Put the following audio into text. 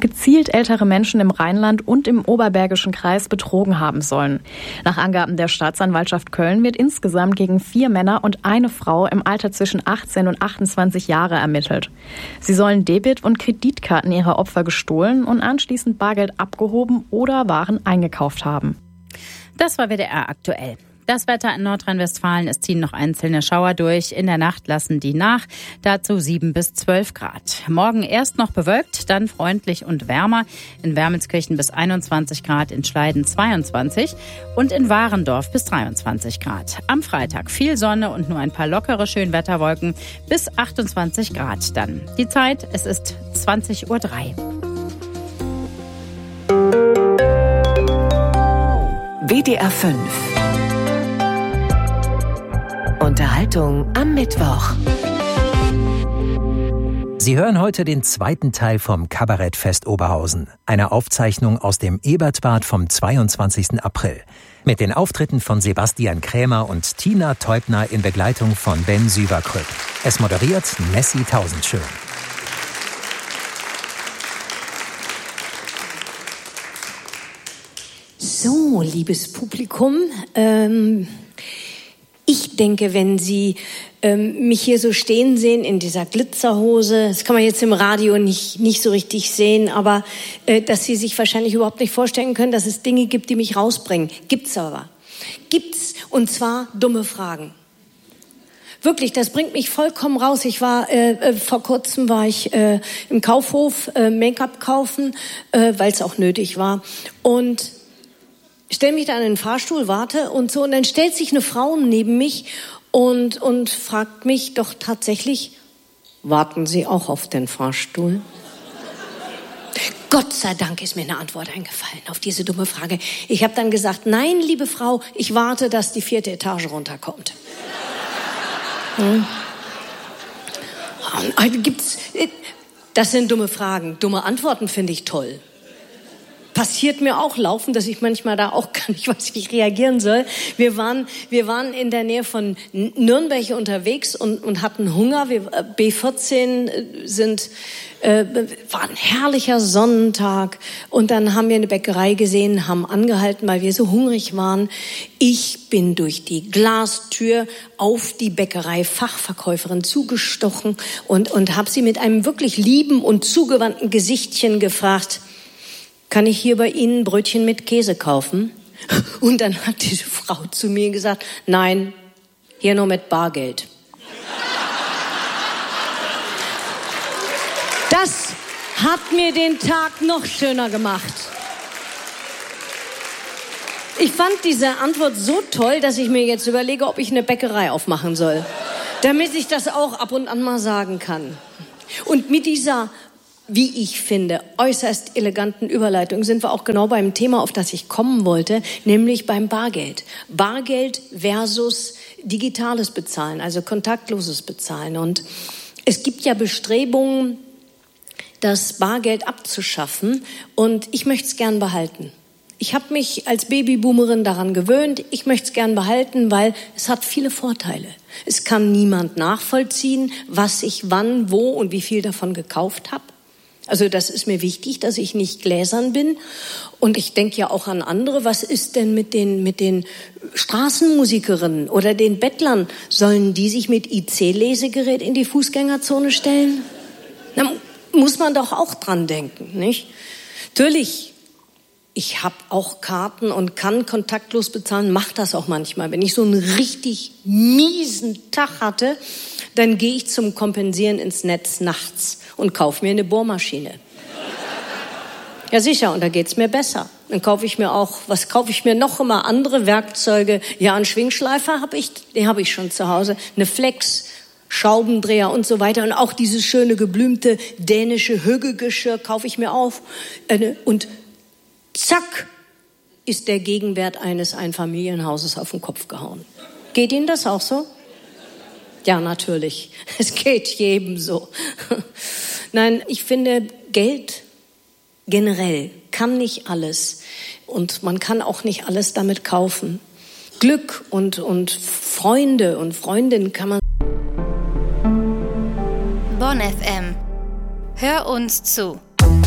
gezielt ältere Menschen im Rheinland und im Oberbergischen Kreis betrogen haben sollen. Nach Angaben der Staatsanwaltschaft Köln wird insgesamt gegen 4 Männer und eine Frau im Alter zwischen 18 und 28 Jahre ermittelt. Sie sollen Debit- und Kreditkarten ihrer Opfer gestohlen und anschließend Bargeld abgehoben oder Waren eingekauft haben. Das war WDR aktuell. Das Wetter in Nordrhein-Westfalen, es ziehen noch einzelne Schauer durch. In der Nacht lassen die nach, dazu 7 bis 12 Grad. Morgen erst noch bewölkt, dann freundlich und wärmer. In Wermelskirchen bis 21 Grad, in Schleiden 22 und in Warendorf bis 23 Grad. Am Freitag viel Sonne und nur ein paar lockere Schönwetterwolken bis 28 Grad dann. Die Zeit, es ist 20:03 Uhr. WDR 5 Unterhaltung am Mittwoch. Sie hören heute den zweiten Teil vom Kabarettfest Oberhausen, einer Aufzeichnung aus dem Ebertbad vom 22. April. Mit den Auftritten von Sebastian Krämer und Tina Teubner in Begleitung von Ben Süverkrüpp. Es moderiert Nessie Tausendschön. So, liebes Publikum, ich denke, wenn Sie mich hier so stehen sehen in dieser Glitzerhose, das kann man jetzt im Radio nicht so richtig sehen, aber dass Sie sich wahrscheinlich überhaupt nicht vorstellen können, dass es Dinge gibt, die mich rausbringen. Gibt's aber. Gibt's, und zwar dumme Fragen. Wirklich, das bringt mich vollkommen raus. Ich war vor kurzem im Kaufhof Make-up kaufen, weil es auch nötig war, und stell mich da in den Fahrstuhl, warte und so, und dann stellt sich eine Frau neben mich und fragt mich doch tatsächlich: Warten Sie auch auf den Fahrstuhl? Gott sei Dank ist mir eine Antwort eingefallen auf diese dumme Frage. Ich habe dann gesagt: Nein, liebe Frau, ich warte, dass die 4. Etage runterkommt. Das sind dumme Fragen. Dumme Antworten finde ich toll. Passiert mir auch laufend, dass ich manchmal da auch gar nicht weiß, wie ich reagieren soll. Wir waren in der Nähe von Nürnberg unterwegs und hatten Hunger. B14 war ein herrlicher Sonnentag. Und dann haben wir eine Bäckerei gesehen, haben angehalten, weil wir so hungrig waren. Ich bin durch die Glastür auf die Bäckerei-Fachverkäuferin zugestochen und habe sie mit einem wirklich lieben und zugewandten Gesichtchen gefragt: Kann ich hier bei Ihnen Brötchen mit Käse kaufen? Und dann hat diese Frau zu mir gesagt: Nein, hier nur mit Bargeld. Das hat mir den Tag noch schöner gemacht. Ich fand diese Antwort so toll, dass ich mir jetzt überlege, ob ich eine Bäckerei aufmachen soll, damit ich das auch ab und an mal sagen kann. Und mit dieser, wie ich finde, äußerst eleganten Überleitung sind wir auch genau beim Thema, auf das ich kommen wollte, nämlich beim Bargeld. Bargeld versus digitales Bezahlen, also kontaktloses Bezahlen. Und es gibt ja Bestrebungen, das Bargeld abzuschaffen, und ich möchte es gern behalten. Ich habe mich als Babyboomerin daran gewöhnt, ich möchte es gern behalten, weil es hat viele Vorteile. Es kann niemand nachvollziehen, was ich wann, wo und wie viel davon gekauft habe. Also das ist mir wichtig, dass ich nicht gläsern bin. Und ich denke ja auch an andere. Was ist denn mit den Straßenmusikerinnen oder den Bettlern? Sollen die sich mit IC-Lesegerät in die Fußgängerzone stellen? Da muss man doch auch dran denken, nicht? Natürlich, ich habe auch Karten und kann kontaktlos bezahlen, mache das auch manchmal. Wenn ich so einen richtig miesen Tag hatte, dann gehe ich zum Kompensieren ins Netz nachts und kaufe mir eine Bohrmaschine. Ja sicher, und da geht's mir besser. Dann kaufe ich mir auch, was kaufe ich mir noch immer? Andere Werkzeuge. Ja, einen Schwingschleifer den habe ich schon zu Hause. Eine Flex, Schraubendreher und so weiter. Und auch dieses schöne geblümte dänische Hüggegeschirr kaufe ich mir auf. Und zack, ist der Gegenwert eines Einfamilienhauses auf den Kopf gehauen. Geht Ihnen das auch so? Ja, natürlich. Es geht jedem so. Nein, ich finde, Geld generell kann nicht alles. Und man kann auch nicht alles damit kaufen. Glück und Freunde und Freundinnen kann man. Bonn FM. Hör uns zu.